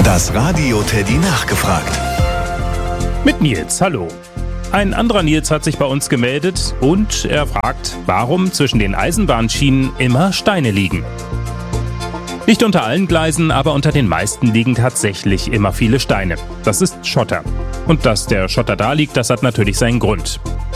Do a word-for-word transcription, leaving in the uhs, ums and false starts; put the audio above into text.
Das Radio Teddy nachgefragt. Mit Nils, hallo. Ein anderer Nils hat sich bei uns gemeldet und er fragt, warum zwischen den Eisenbahnschienen immer Steine liegen. Nicht unter allen Gleisen, aber unter den meisten liegen tatsächlich immer viele Steine. Das ist Schotter. Und dass der Schotter da liegt, das hat natürlich seinen Grund.